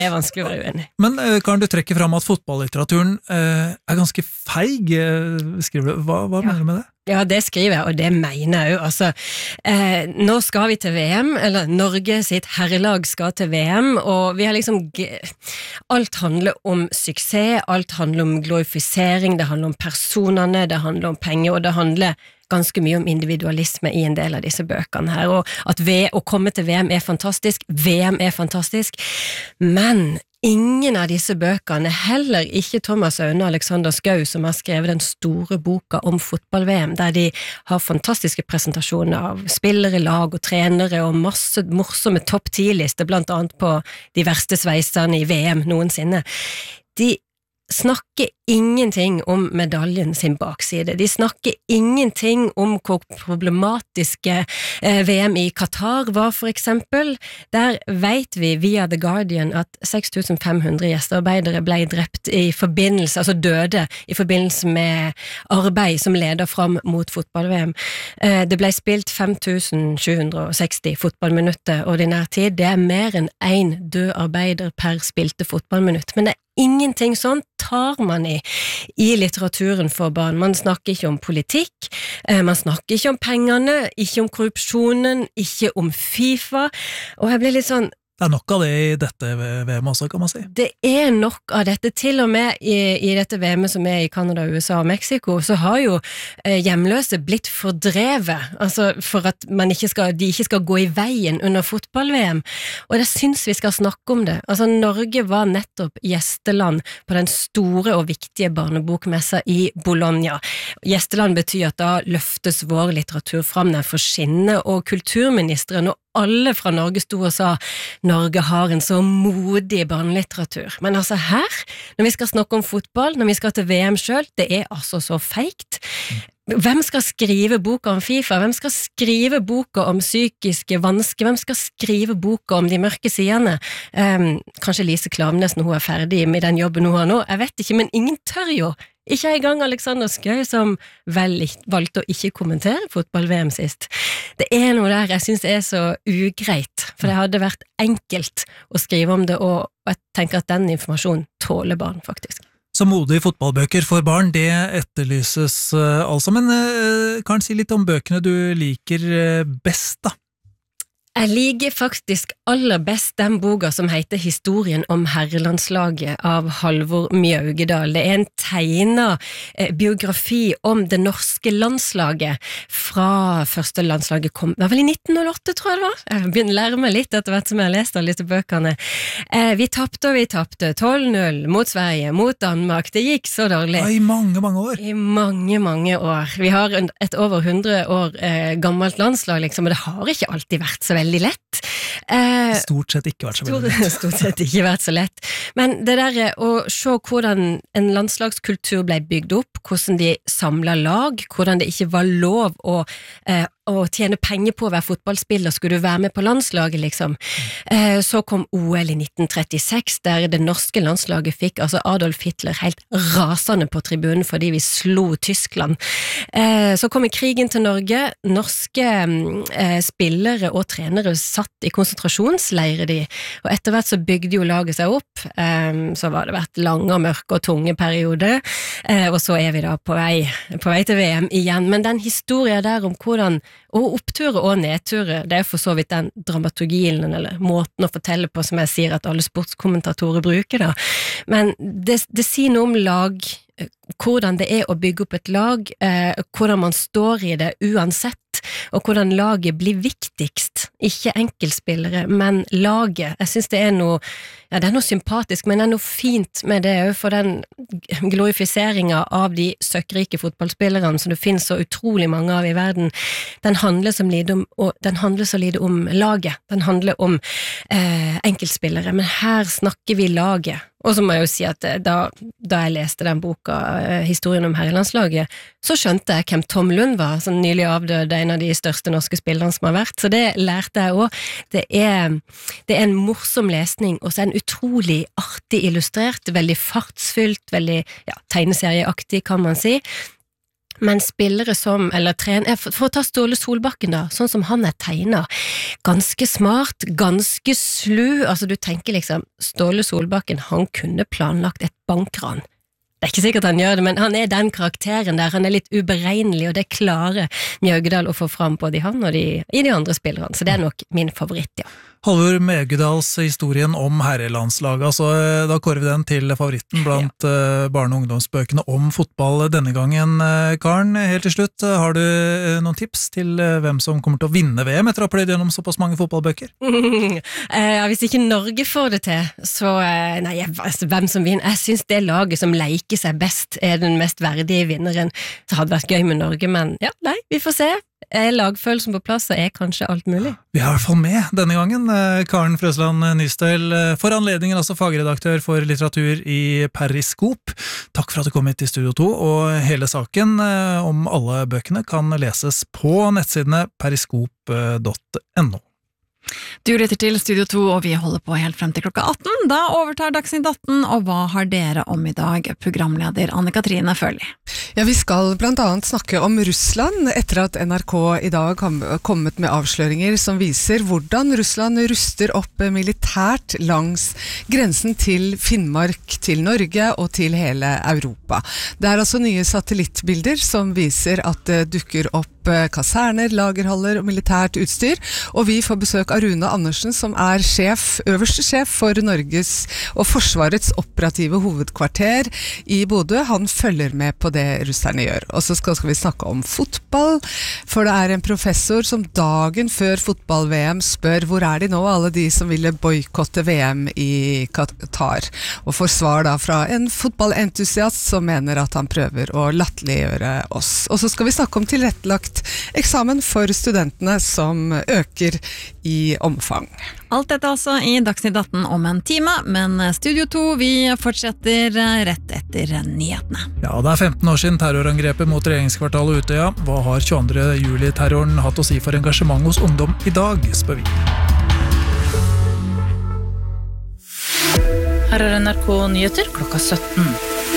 vanskelig å være uenig. Men Karen, du trekker fram at fotballitteraturen ganske feig, skriver du. Hva mener du med det? Ja, det skriver jeg, og det mener jeg jo. Altså, nå skal vi til VM, eller Norge sitt herrelag skal til VM, og vi har liksom alt handler om suksess, alt handler om glorifisering, det handler om personene, det handler om penger, og det handler ganske mye om individualisme i en del av disse bøkene her, og at å komme til VM fantastisk, VM fantastisk, men ingen av disse bøkene, heller ikke Thomas Aune og Alexander Schou, som har skrevet den store boka om fotball-VM, der de har fantastiske presentasjoner av spillere, lag og trenere, og masse morsomme topp 10-lister, blant annet på de verste sveisene i VM noensinne. De snakker ingenting om medaljen sin bakside. De snakker ingenting om hvor problematiske VM i Qatar var, for eksempel. Der vet vi via The Guardian at 6500 gjestearbeidere ble drept i forbindelse, altså døde i forbindelse med arbeid som leder fram mot fotball-VM. Det ble spilt 5760 fotballminutter ordinær tid. Det mer enn en død arbeider per spilte fotballminutt. Men det ingenting sånn tar man i litteraturen for barn. Man snakker ikke om politikk, man snakker ikke om pengene, ikke om korrupsjonen, ikke om FIFA, og jeg ble litt sånn, det nok av det i dette VM også, kan man si. Det nok av dette, til og med i dette VM som i Canada, USA og Mexico, så har jo hjemløse blitt fordrevet, altså for at de ikke skal gå i veien under fotball-VM, og jeg synes vi skal snakke om det. Altså Norge var nettopp gjesteland på den store og viktige barnebokmessa i Bologna. Gjesteland betyr at da løftes vår litteratur fram der for skinne, og kulturministeren og alle fra Norge stod og sa Norge har en så modig barnelitteratur. Men altså her, når vi skal snakke om fotball, når vi skal til VM selv, det altså så feigt. Hvem skal skrive boka om FIFA? Hvem skal skrive boka om psykiske vansker? Hvem skal skrive boka om de mørke sidene? Kanskje Lise Klaveness når hun ferdig med den jobben hun har nå? Jeg vet ikke, men ingen tør jo. Ikke en gang Alexander Schou, som vel valgte å ikke kommentere fotball-VM sist. Det noe der jeg synes så ugreit, for det hadde vært enkelt å skrive om det, og jeg tenker at den informasjonen tåler barn, faktisk. Så modige fotballbøker for barn, det etterlyses altså, men kan du si litt om bøkene du liker best da? Jeg liker faktisk aller best den boka som heter Historien om herrelandslaget av Halvor Mjaugedal. Det en tegnet biografi om det norske landslaget fra første landslaget kom, det var vel i 1908 tror jeg det var. Jeg begynner å lære meg litt etter hvert som jeg har lest alle disse bøkene. Vi tappte 12-0 mot Sverige, mot Danmark, det gikk så dårlig. I mange år. I mange år. Vi har et over 100 år gammelt landslag liksom, og det har ikke alltid vært så veldig lett. Stort sett ikke vært så veldig lett. Stort sett ikke vært så lett. Men det der å se hvordan en landslagskultur ble bygd opp, hvordan de samlet lag, hvordan det ikke var lov å tjene penger på å være fotballspiller, skulle du være med på landslaget liksom. Så kom OL i 1936, der det norske landslaget fikk altså Adolf Hitler helt rasende på tribunen fordi vi slo Tyskland. Så kom krigen til Norge, norske spillere og trenere satt i konsentrasjonsleire de, og etter hvert så bygde jo laget seg opp, så var det vært lange og mørke og tunge perioder, og så vi da på vei til VM igjen, men den historien der om hvordan og oppturer og nedturer, det for så vidt den dramaturgien eller måten å fortelle på som jeg sier at alle sportskommentatorer bruker da, men det sier noe om lag, hvordan det å bygge opp et lag, hvordan man står i det uansett, og hvordan laget blir viktigst, ikke enkeltspillere, men laget. Jeg synes det noe, ja, det noe sympatisk, men det noe fint med det, for den glorifiseringen av de søkkrike fotballspillerne som det finnes så utrolig mange av i verden, den handler så lite om laget, den handler om enkeltspillere, men her snakker vi laget. Og så må jeg jo si at da jeg leste den boka, Historien om herrelandslaget, så skjønte jeg hvem Tom Lund var, som nylig avdøde, en av de største norske spillerne som har vært, så det lærte jeg også. Det en morsom lesning, og så en utrolig artig illustrert, veldig fartsfylt, veldig tegneserieaktig kan man si, Men spillere som, eller trener, for å ta Ståle Solbakken da, sånn som han tegnet, ganske smart, ganske slu, altså du tenker liksom, Ståle Solbakken, han kunne planlagt et bankran. Det ikke sikkert han gjør det, men han den karakteren der, han litt uberegnelig, og det klarer Mjaugedal å få fram både i han og i de andre spillerne, så det nok min favoritt, ja. Halvor Mjaugedals historien om herrelandslaget, altså da kårer vi den til favoritten blant barne- og ungdomsbøkene om fotball denne gangen. Karen, helt til slutt, har du noen tips til hvem som kommer til å vinne VM etter å ha pløyd gjennom såpass mange fotballbøker? Hvis ikke Norge får det til, så hvem som vinner? Jeg synes det laget som leker seg best den mest verdige vinneren. Det hadde vært gøy med Norge, men vi får se. Lagfølelsen på plass kanskje alt mulig. Vi har i hvert fall med denne gangen Karen Frøsland Nystøl, for anledningen altså fagredaktør for litteratur i Periskop. Takk for at du kom hit i Studio 2, og hele saken om alle bøkene kan leses på nettsidene periskop.no. Du lytter til Studio 2, og vi holder på helt frem til klokka 18. Da overtar Dagsnytt 18, og hva har dere om i dag, programleder Anne-Katrine Føli? Ja, vi skal blant annet snakke om Russland, etter at NRK i dag har kommet med avsløringer som viser hvordan Russland ruster opp militært langs grensen til Finnmark, til Norge og til hele Europa. Det altså nye satellittbilder som viser at det dukker opp kaserner, lagerhaller og militært utstyr, og vi får besøk av Rune Andersen, som øverste sjef for Norges og Forsvarets operative hovedkvarter i Bodø. Han følger med på det russerne gjør. Og så skal vi snakke om fotball, for det en professor som dagen før fotball-VM spør hvor de nå, alle de som ville boykotte VM i Qatar, og får svar da fra en fotballentusiast som mener at han prøver å latterliggjøre oss. Og så skal vi snakke om tilrettelagt eksamen for studentene som øker i omfang. Alt dette altså i Dagsnytt 18 om en time, men Studio 2, vi fortsetter rett etter nyhetene. Ja, det 15 år siden terrorangrepet mot regjeringskvartalet Utøya. Hva har 22. juli-terroren hatt å si for engasjement hos ungdom i dag, spør vi. Her NRK Nyheter klokka 17.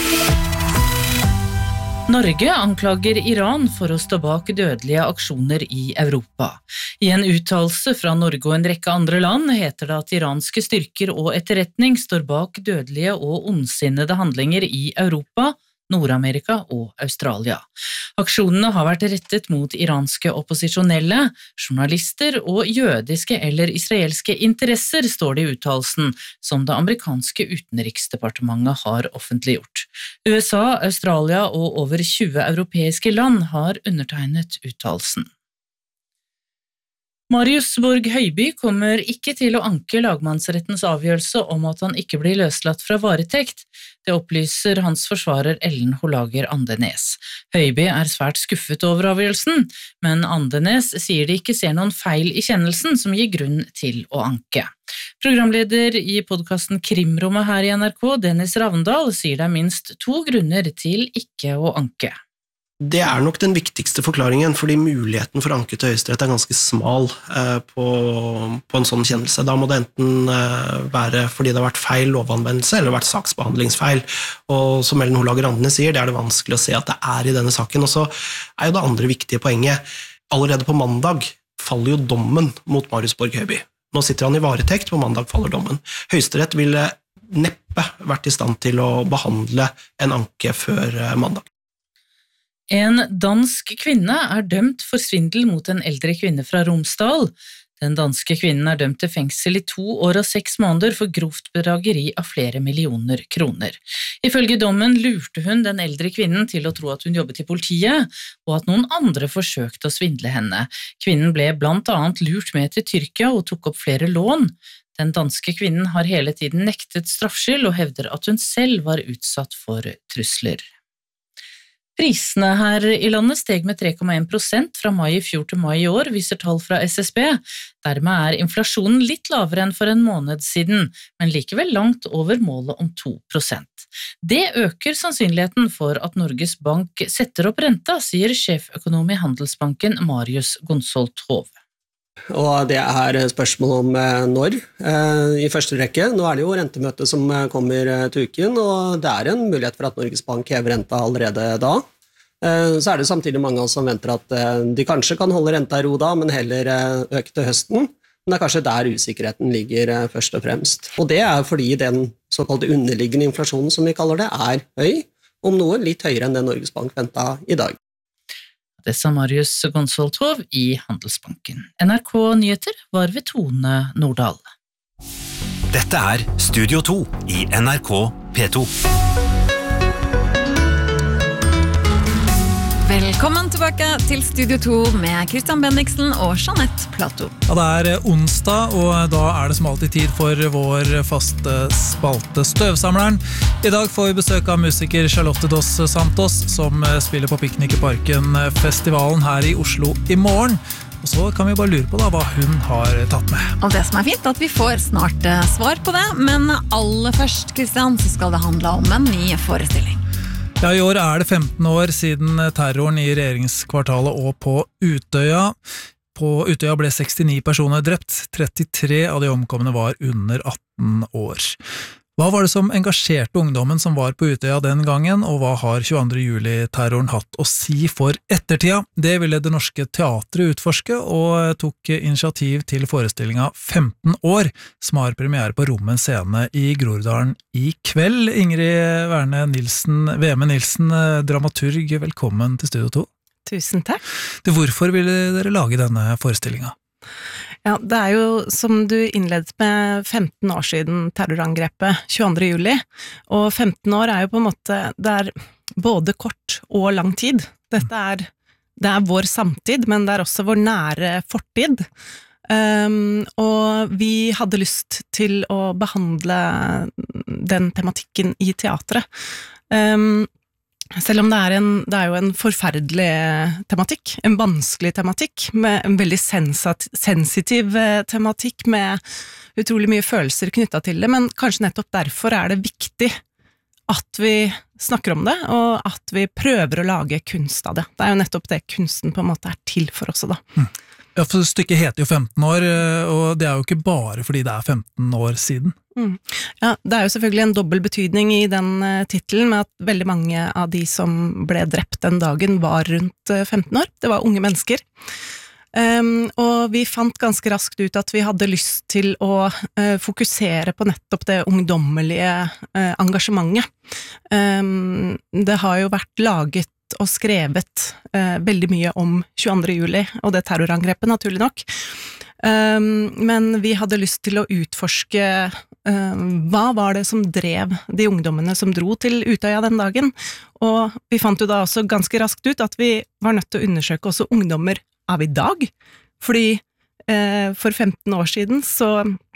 Norge anklager Iran for å stå bak dødelige aksjoner i Europa. I en uttalelse fra Norge og en rekke andre land heter det at iranske styrker og etterretning står bak dødelige og ondsinnede handlinger i Europa, Nord-Amerika og Australia. Aksjonene har vært rettet mot iranske opposisjonelle, journalister og jødiske eller israelske interesser, står det i uttalelsen som det amerikanske utenriksdepartementet har offentliggjort. USA, Australia og over 20 europeiske land har undertegnet uttalelsen. Marius Borg Høiby kommer ikke til å anke lagmannsrettens avgjørelse om at han ikke blir løslatt fra varetekt. Det opplyser hans forsvarer Ellen Holager Andenes. Høiby svært skuffet over avgjørelsen, men Andenes sier de ikke ser noen feil i kjennelsen som gir grunn til å anke. Programleder i podcasten Krimrommet her i NRK, Dennis Ravndal, sier det minst 2 grunner til ikke å anke. Det nok den viktigste forklaringen, fordi muligheten for anke til Høyesterett ganske smal på en sånn kjennelse. Da må det enten være fordi det har vært feil lovanvendelse eller vært saksbehandlingsfeil. Og som Ellen Holager Andenes sier, det det vanskelig å se at det i denne saken. Og så jo det andre viktige poenget. Allerede på mandag faller jo dommen mot Marius Borg Høiby. Nå sitter han i varetekt, på mandag faller dommen. Høyesterett ville neppe vært i stand til å behandle en anke før mandag. En dansk kvinne dømt for svindel mot en eldre kvinne fra Romsdal. Den danske kvinnen dømt til fengsel i 2 år og 6 måneder for grovt bedrageri av flere millioner kroner. Ifølge dommen lurte hun den eldre kvinnen til å tro at hun jobbet i politiet, og at noen andre forsøkte å svindle henne. Kvinnen ble blant annet lurt med til Tyrkia og tok opp flere lån. Den danske kvinnen har hele tiden nektet straffskyld og hevder at hun selv var utsatt for trusler. Prisene her i landet steg med 3,1% fra mai i fjor til mai i år, viser tall fra SSB. Dermed inflasjonen litt lavere enn for en måned siden, men likevel langt over målet om 2%. Det øker sannsynligheten for at Norges Bank setter opp renta, sier sjeføkonom i Handelsbanken Marius Gonsolt Hove. Og det spørsmål om når, i første rekke. Nå det jo rentemøte som kommer til uken, og det en mulighet for at Norges Bank hever renta allerede da. Så det samtidig mange av oss som venter at de kanskje kan holde renta i ro da, men heller øke til høsten. Men det kanskje der usikkerheten ligger først og fremst. Og det fordi den såkalte underliggende inflasjonen, som vi kaller det, høy, om noe litt høyere enn det Norges Bank ventet i dag. Det sa Marius Gonsoltov i Handelsbanken. NRK Nyheter var ved Tone Nordahl. Dette Studio 2 i NRK P2. Velkommen tilbake til Studio 2 med Christian Bendiksen og Jeanette Plato. Ja, det onsdag, og da det som alltid tid for vår faste spalte Støvsamleren. I dag får vi besøk av musiker Charlotte Dos Santos, som spiller på Piknik i Parken festivalen her i Oslo i morgen. Og så kan vi bare lure på hva hun har tatt med. Og det som fint, at vi får snart svar på det, men aller først, Christian, så skal det handle om en ny forestilling. Ja, i år det 15 år siden terroren i regjeringskvartalet og på Utøya. På Utøya ble 69 personer drept, 33 av de omkomne var under 18 år. Hva var det som engasjerte ungdommen som var på Utøya den gangen, og hva har 22. juli-terroren hatt å si for ettertida? Det ville Det Norske Teatret utforske, og tok initiativ til forestillinga 15 år, som har premiere på Rommen scene i Groruddalen i kveld. Ingrid Verne Veme Nilsen, dramaturg, velkommen til Studio 2. Tusen takk. Hvorfor ville dere lage denne forestillinga? Ja, det jo, som du innledet med, 15 år siden terrorangrepet 22. juli, og 15 år jo på en måte, det både kort og lang tid. Dette det vår samtid, men det også vår nære fortid. Og vi hadde lyst til å behandle den tematikken i teatret. Selv om det jo en forferdelig tematikk, en vanskelig tematikk, med en veldig sensitiv tematikk, med utrolig mye følelser knyttet til det, men kanskje nettopp derfor det viktig at vi snakker om det, og at vi prøver å lage kunst av det. Det jo nettopp det kunsten på en måte til for oss da. Ja, for stykket heter jo 15 år, og det jo ikke bare fordi det 15 år siden. Ja, det jo selvfølgelig en dobbel betydning i den titelen, med at veldig mange av de som ble drept den dagen var rundt 15 år. Det var unge mennesker. Og vi fant ganske raskt ut at vi hadde lyst til å fokusere på nettopp det ungdommelige engasjementet. Det har jo vært laget og skrevet veldig mye om 22. juli, og det terrorangrepet naturlig nok. Men vi hadde lyst til å utforske hva var det som drev de ungdommene som dro til Utøya den dagen, og vi fant jo da også ganske raskt ut at vi var nødt til å undersøke også ungdommer av i dag, fordi for 15 år siden så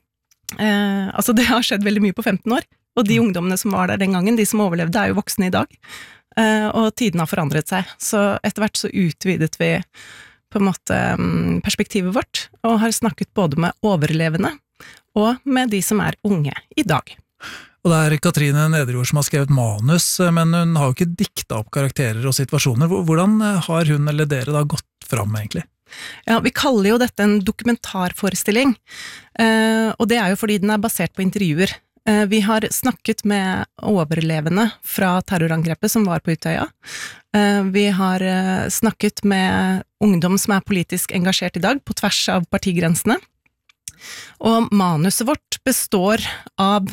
altså det har skjedd veldig mye på 15 år, og de ungdommene som var der den gangen, de som overlevde jo voksne i dag, og tiden har forandret seg, så etter hvert så utvidet vi på en måte perspektivet vårt, og har snakket både med overlevende og med de som unge i dag. Og det Katrine Nederjord som har skrevet manus, men hun har jo ikke diktet opp karakterer og situasjoner. Hvordan har hun eller dere da gått fram egentlig? Ja, vi kaller jo dette en dokumentarforestilling, og det jo fordi den basert på intervjuer. Vi har snakket med overlevende fra terrorangrepet som var på Utøya. Vi har snakket med ungdom som politisk engasjert i dag, på tvers av partigrensene. Og manuset vårt består av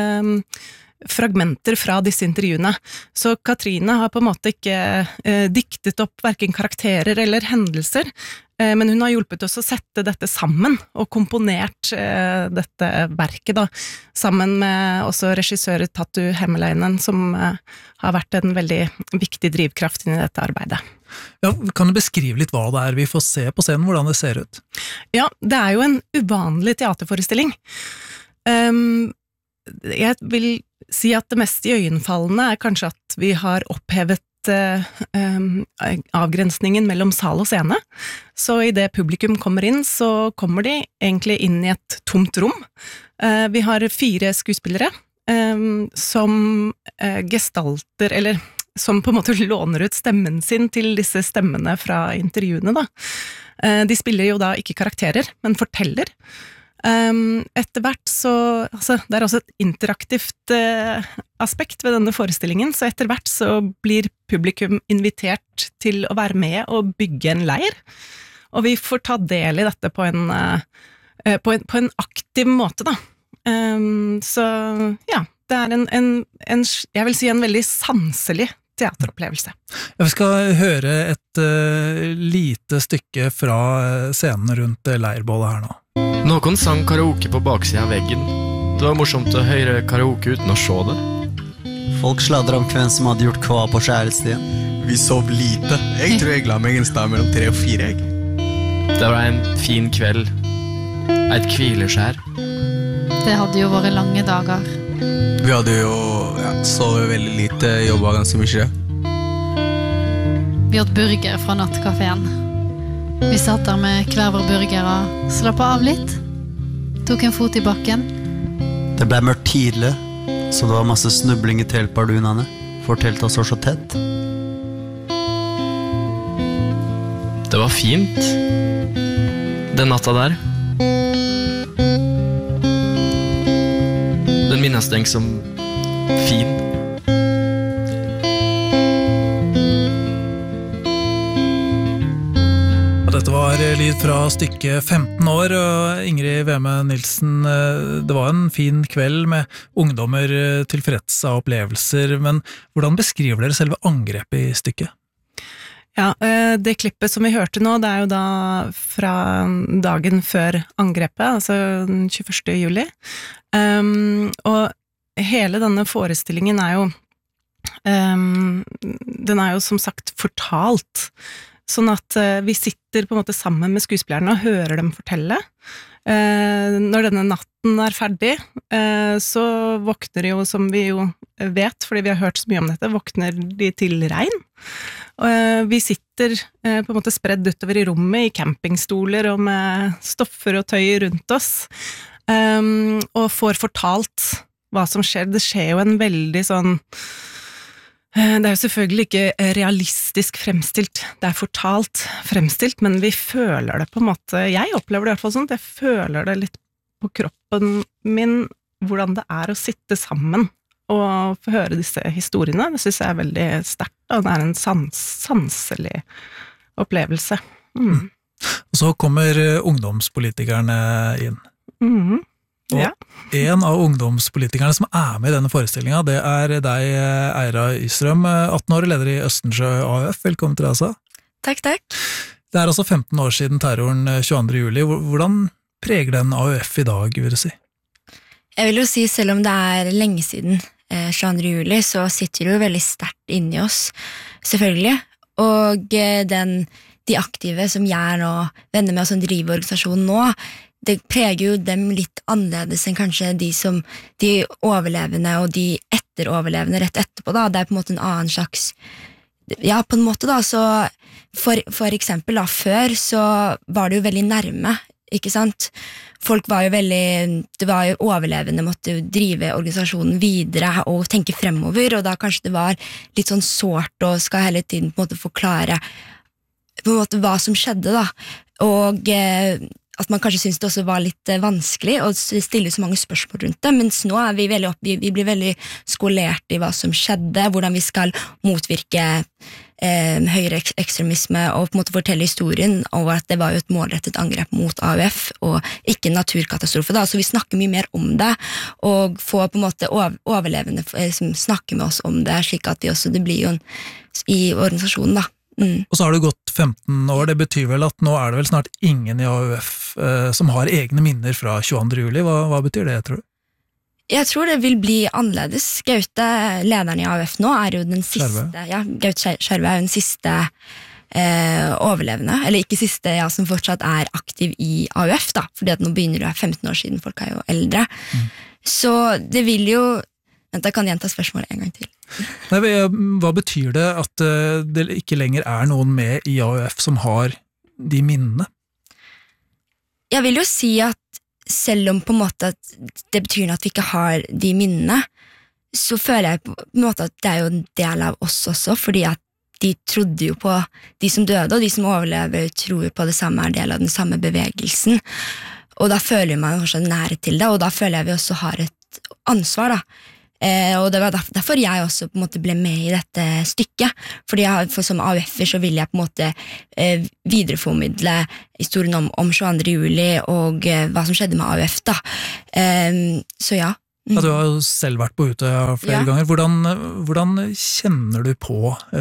fragmenter fra disse intervjuene. Så Katrine har på en måte ikke diktet opp hverken karakterer eller hendelser, men hun har hjulpet oss å sette dette sammen, og komponert dette verket da, sammen med også regissør Tatu Hemmeleinen, som har vært en veldig viktig drivkraft inn i dette arbeidet. Ja, kan du beskrive litt hva det vi får se på scenen, hvordan det ser ut? Ja, det jo en uvanlig teaterforestilling. Jeg vil si at det mest iøynefallende kanskje at vi har opphevet avgrensningen mellom sal og scene. Så i det publikum kommer inn, så kommer de egentlig inn i et tomt rom. Vi har 4 skuespillere som gestalter, eller som på en måte låner ut stemmen sin til disse stemmene fra intervjuene da. De spiller jo da ikke karakterer, men forteller. Etter hvert så, altså det også et interaktivt aspekt ved denne forestillingen, så etter hvert så blir publikum invitert til å være med og bygge en leir, og vi får ta del i dette på en aktiv måte da. Så ja, det jeg vil si en veldig sanselig teateropplevelse. Vi skal høre et lite stykke fra scenen rundt leirbålet her nå. Noen sang karaoke på baksiden av veggen. Det var morsomt å høre karaoke uten å se det. Folk sladret om hvem som hadde gjort hva på skjærestien. Vi sov lite. Jeg tror jeg la meg en sted mellom 3 og 4 egg. Det var en fin kveld. Et hvileskjær. Det hadde jo vært lange dager. Vi hadde jo sovet veldig lite, jobbet ganske mye. Vi åt burger fra nattkaféen. Vi satt der med hver vår burger og slappet av litt. Tok en fot i bakken. Det ble mørkt tidlig, så det var masse snubling i teltbardunene. Fortalte oss så tett. Det var fint. Den natta der. Den minnes den som fin. Dette var lyd fra stykket 15 år, og Ingrid Veme Nilsen, det var en fin kveld med ungdommer tilfreds av opplevelser, men hvordan beskriver dere selve angrepet i stykket? Ja, det klippet som vi hørte nå, det jo da fra dagen før angrepet, altså den 21. juli. Og hele denne forestillingen jo den jo som sagt fortalt, sånn at vi sitter på en måte sammen med skuespillerne og hører dem fortelle. Når denne natten ferdig, så våkner de jo, som vi jo vet, fordi vi har hørt så mye om dette, våkner de til regn. Vi sitter på en måte spredd utover i rommet, i campingstoler og med stoffer og tøy rundt oss, og får fortalt hva som skjer. Det skjer jo en veldig sånn det jo selvfølgelig ikke realistisk fremstilt, det fortalt fremstilt, men vi føler det på en måte, jeg opplever det i hvert fall sånn, jeg føler det litt på kroppen min, hvordan det å sitte sammen og få høre disse historiene. Det synes jeg veldig sterkt, og det en sanselig opplevelse. Og så kommer ungdomspolitikerne inn. Og en av ungdomspolitikerne som med i denne forestillingen, det deg, Eira Ystrøm, 18 år, leder i Østensjø AUF. Velkommen til deg, altså. Takk, takk. Det altså 15 år siden terroren 22. juli. Hvordan preger den AUF i dag, vil du si? Jeg vil jo si, selv om det lenge siden 22. juli, så sitter det jo veldig sterkt inni oss, selvfølgelig. Og de aktive som jeg nå, venner med og som driver organisasjonen nå, det preger jo dem litt annerledes enn kanskje de overlevende og de etteroverlevende rett etterpå da. Det på en måte en annen slags, ja, på en måte da, så for eksempel da, før så var det jo veldig nærme, ikke sant? Folk var jo det var jo overlevende, måtte jo drive organisasjonen videre og tenke fremover, og da kanskje det var litt sånn sårt og skal hele tiden på en måte forklare på en måte hva som skjedde da, og at man kanskje synes det også var litt vanskelig å stille så mange spørsmål rundt det, mens nå vi blir veldig skolert i hva som skjedde, hvordan vi skal motvirke høyere ekstremisme og på en måte fortelle historien, og at det var jo et målrettet angrep mot AUF og ikke en naturkatastrofe da, så vi snakker mye mer om det og får på en måte overlevende som snakker med oss om det, slik at det blir jo i organisasjonen da. Og så har det gått 15 år, det betyr vel at nå det vel snart ingen i AUF som har egne minner fra 22. juli. Hva betyr det, tror du? Jeg tror det vil bli annerledes. Gaute, lederen i AUF nå, jo den siste, Gaute Skjerve jo den siste overlevende, eller ikke siste, som fortsatt aktiv i AUF da, fordi at nå begynner det 15 år siden, folk jo eldre. Så det vil jo, vent, jeg kan gjenta spørsmålet en gang til. Nei, hva betyr det at det ikke lenger noen med i AUF som har de minnene? Jeg vil jo si at selv om på en måte at det betyr at vi ikke har de minnene, så føler jeg på en måte at det jo en del av oss også, fordi at de trodde jo på de som døde, og de som overlever tror jo på det samme, del av den samme bevegelsen. og da føler man jo også nærhet til det, og da føler jeg vi også har et ansvar da. Og det var derfor jeg også på en måte ble med i dette stykket, fordi som AUF-er så vil jeg på en måte videreformidle historien om 22. juli og hva som skjedde med AUF da. Så ja. Ja, du har jo selv vært på Utøya flere ganger. Hvordan kjenner du på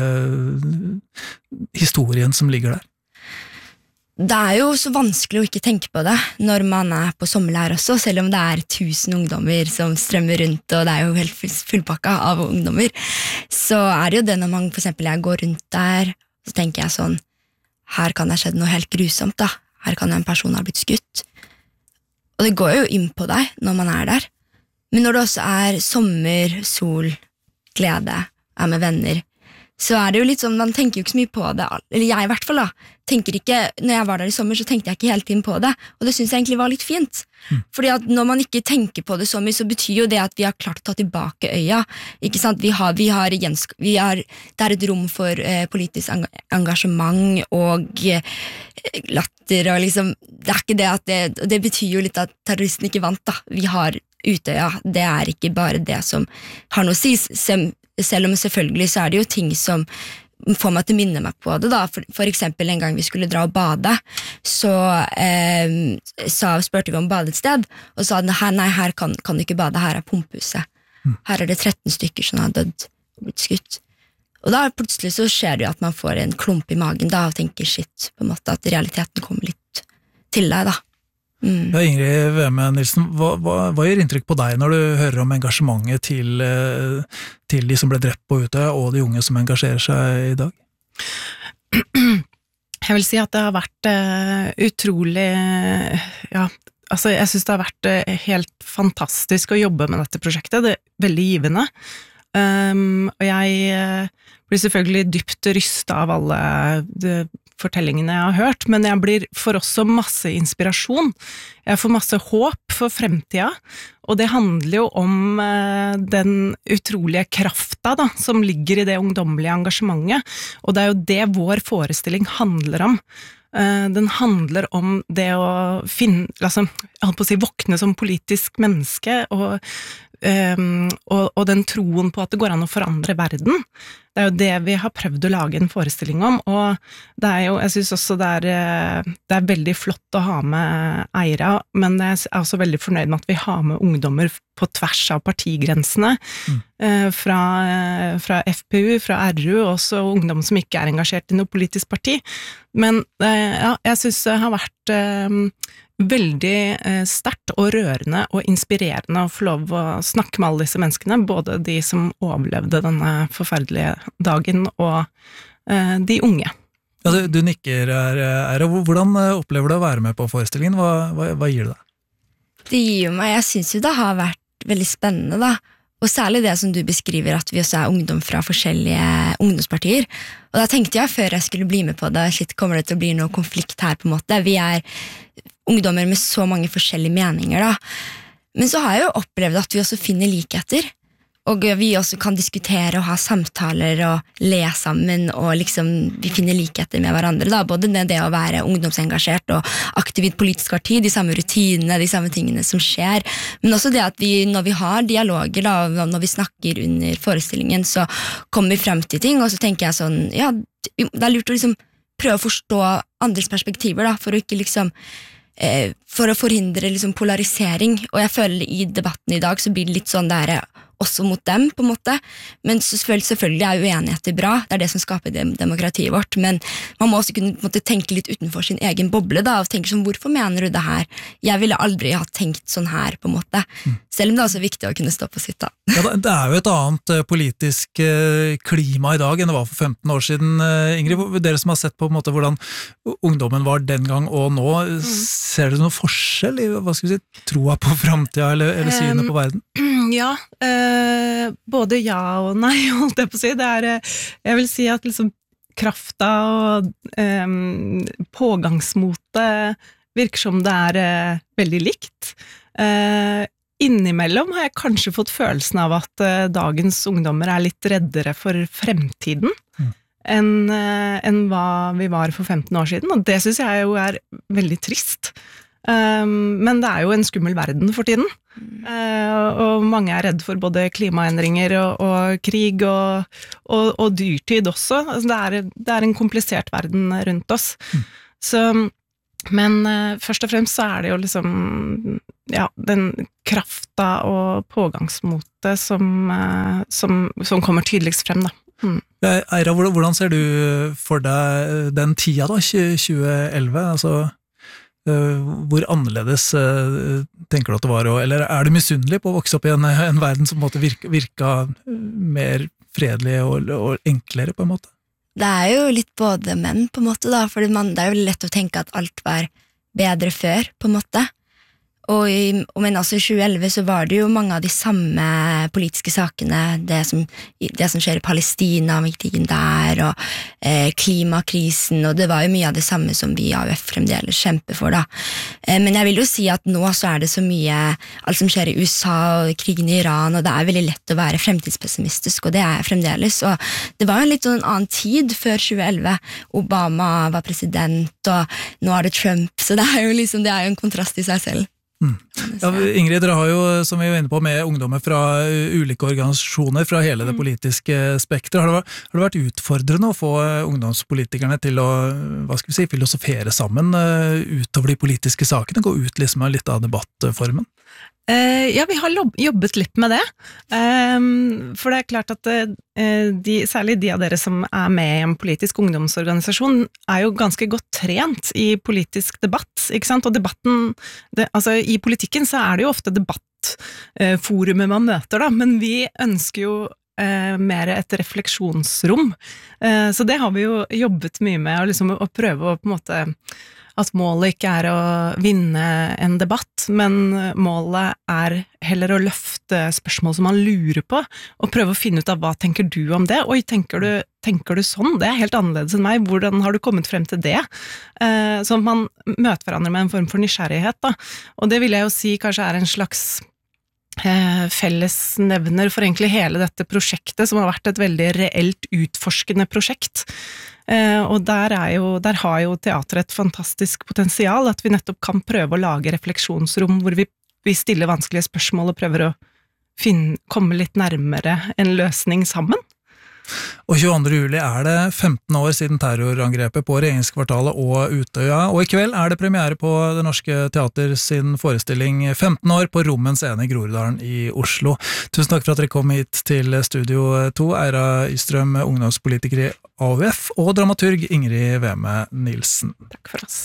historien som ligger der? Det jo så vanskelig å ikke tenke på det når man på sommerleir også, selv om det 1000 ungdommer som strømmer rundt, og det jo helt fullpakka av ungdommer. Så det jo det når man for eksempel jeg går rundt der, så tenker jeg sånn, her kan det ha skjedd noe helt grusomt da. Her kan en person ha blitt skutt. Og det går jo inn på deg når man der. Men når det også sommer, sol, glede, med venner, så det jo litt sånn, man tenker jo ikke så mye på det, eller jeg I hvert fall da, tenker ikke, når jeg var der I sommer, så tenkte jeg ikke hele tiden på det, og det synes jeg egentlig var litt fint, fordi at når man ikke tenker på det så mye, så betyr jo det at vi har klart å ta tilbake øya, ikke sant, det et rom for politisk engasjement og latter, og liksom, det ikke det at det betyr jo litt at terroristen ikke vant da, vi har Utøya, det ikke bare det som har noe å si, selv om selvfølgelig så det jo ting som får meg til å minne meg på det da, for eksempel en gang vi skulle dra og bade, så spurte vi om badested, og sa nei, her kan du ikke bade, her pumphuset, her det 13 stykker som har dødd og blitt skutt, og da plutselig så skjer det jo at man får en klump I magen da, og tenker shit, på en måte at realiteten kommer litt til deg da. Ja, Ingrid Weme Nilsen, hva gjør inntrykk på deg når du hører om engasjementet til de som ble drept på Utøya, og de unge som engasjerer seg I dag? Jeg vil si at det har vært utrolig, altså jeg synes det har vært helt fantastisk å jobbe med dette prosjektet, det veldig givende, og jeg blir selvfølgelig dypt rystet av alle fortellingene jeg har hørt, men jeg får også masse inspirasjon. Jeg får masse håp for fremtiden, og det handler jo om den utrolige krafta da, som ligger I det ungdommelige engasjementet, og det jo det vår forestilling handler om. Den handler om det å finne, altså, jeg holdt på å si, våkne som politisk menneske, og den troen på at det går an å forandre verden. Det jo det vi har prøvd å lage en forestilling om, og det jo, jeg synes også det veldig flott å ha med Eira, men jeg også veldig fornøyd med at vi har med ungdommer på tvers av partigrensene, fra FPU, fra RU, også ungdom som ikke engasjert I noe politisk parti. Men jeg synes det har vært veldig sterkt og rørende og inspirerende å få lov å snakke med alle disse menneskene, både de som overlevde denne forferdelige dagen og de unge. Ja, du nikker her. Hvordan opplever du å være med på forestillingen? Hva gir det deg? Det gir meg, jeg synes jo det har vært veldig spennende da, og særlig det som du beskriver at vi også ungdom fra forskjellige ungdomspartier, og da tenkte jeg før jeg skulle bli med på det, shit, kommer det til å bli noe konflikt her på en måte, vi ungdommer med så mange forskjellige meninger da, men så har jeg jo opplevd at vi også finner likheter, og vi også kan diskutere og ha samtaler og le sammen, og liksom vi finner likheter med hverandre da, både det å være ungdomsengasjert og aktiv I et politisk parti, de samme rutinene, de samme tingene som skjer, men også det at når vi har dialoger da, når vi snakker under forestillingen, så kommer vi frem til ting, og så tenker jeg sånn, ja, det lurt å liksom prøve å forstå andres perspektiver da, for å ikke liksom for å forhindre liksom polarisering, og jeg føler I debatten I dag så blir det litt sånn der også mot dem på en måte, men selvfølgelig uenigheter bra, det det som skaper demokratiet vårt, men man må også kunne tenke litt utenfor sin egen boble da, og tenke sånn, hvorfor mener du det her? Jeg ville aldri ha tenkt sånn her på en måte, selv om det også viktig å kunne stå på sitt da. Ja, det jo et annet politisk klima I dag enn det var for 15 år siden, Ingrid, dere som har sett på en måte hvordan ungdommen var den gang og nå, ser dere noen forskjell I, hva skal vi si, troa på fremtiden eller synet på verden? Ja, både ja og nei, holdt jeg på å si. Jeg vil si at liksom krafta og pågangsmotet virker som det veldig likt. Innimellom har jeg kanskje fått følelsen av at dagens ungdommer litt reddere for fremtiden enn hva vi var for 15 år siden, og det synes jeg jo veldig trist. Men det jo en skummel verden for tiden. Og mange redd for både klimaendringer og krig og dyrtid også. Altså det en komplisert verden rundt oss. Men først og fremst så det jo liksom den krafta og pågangsmotet som kommer tydeligst frem da. Eira, hvordan ser du for deg den tida da, 2011? Altså hvor annerledes tenker du at det var, eller det misunnelig på å vokse opp i en verden som på en måte virka mer fredelig og enklere på en måte? Det jo litt både menn på en måte da, for det jo lett å tenke at alt var bedre før på en måte. Men også i 2011 så var det jo mange av de samme politiske sakene, det som skjer i Palestina, krigen der, og klimakrisen, og det var jo mye av det samme som vi i AUF fremdeles kjemper for da. Men jeg vil jo si at nå så det så mye, alt som skjer i USA og krigen i Iran, og det veldig lett å være fremtidspessimistisk, og det jeg fremdeles, og det var jo en litt sånn annen tid før 2011. Obama var president, og nå det Trump, så det jo liksom, det jo en kontrast i seg selv. Ja, Ingrid, dere har jo, som vi var inne på, med ungdommer fra ulike organisasjoner fra hele det politiske spektret. Har det vært utfordrende å få ungdomspolitikerne til å, hva skal vi si, filosofere sammen utover de politiske sakene, gå ut liksom av litt av debattformen? Ja, vi har jobbet litt med det, for det klart at særlig de av dere som med i en politisk ungdomsorganisasjon jo ganske godt trent i politisk debatt, ikke sant? Og debatten, altså i politikken så det jo ofte debattforumet man møter da, men vi ønsker jo mer et refleksjonsrom, så det har vi jo jobbet mye med, liksom, å prøve å på en måte at målet ikke å vinne en debatt, men målet heller å løfte spørsmål som man lurer på, og prøve å finne ut av hva tenker du om det? Oi, tenker du sånn? Det helt annerledes enn meg. Hvordan har du kommet frem til det? Så man møter hverandre med en form for nysgjerrighet, da. Og det vil jeg jo si kanskje en slags fellesnevner for egentlig hele dette prosjektet, som har vært et veldig reelt utforskende prosjekt. Og der har jo teatret et fantastisk potensial, at vi nettopp kan prøve å lage refleksjonsrom hvor vi stiller vanskelige spørsmål og prøver å komme litt nærmere en løsning sammen. Og 22. juli det 15 år siden terrorangrepet på regjeringskvartalet og Utøya, og i kveld det premiere på Det Norske Teater sin forestilling 15 år på Rommen Scene i Groruddalen i Oslo. Tusen takk for at dere kom hit til Studio 2, Eira Ystrøm, ungdomspolitiker i AUF, og dramaturg Ingrid Weme Nilsen. Takk for oss.